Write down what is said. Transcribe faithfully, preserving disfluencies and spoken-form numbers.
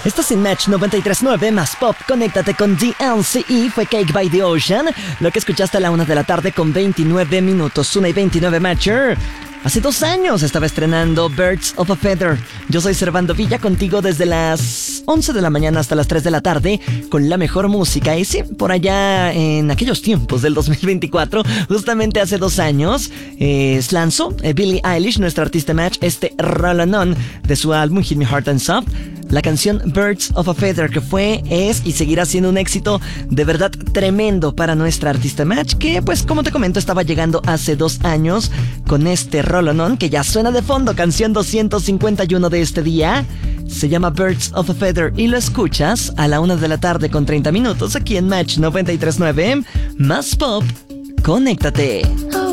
Estás en Match noventa y tres punto nueve más pop. Conéctate con D L C E. Fue Cake by the Ocean. Lo que escuchaste a la una de la tarde con veintinueve minutos. Una y veintinueve, Matcher. Hace dos años estaba estrenando Birds of a Feather. Yo soy Servando Villa, contigo desde las once de la mañana hasta las tres de la tarde con la mejor música. Y sí, por allá en aquellos tiempos del dos mil veinticuatro, justamente hace dos años, eh, lanzó eh, Billie Eilish, nuestra artista Match, este Roll-On de su álbum Hit Me Hard and Soft. La canción Birds of a Feather, que fue, es y seguirá siendo un éxito de verdad tremendo para nuestra artista Match, que pues como te comento estaba llegando hace dos años con este Roll-On que ya suena de fondo, canción doscientos cincuenta y uno de este día. Se llama Birds of a Feather y lo escuchas a la una de la tarde con treinta minutos aquí en Match noventa y tres punto nueve. Más pop, conéctate.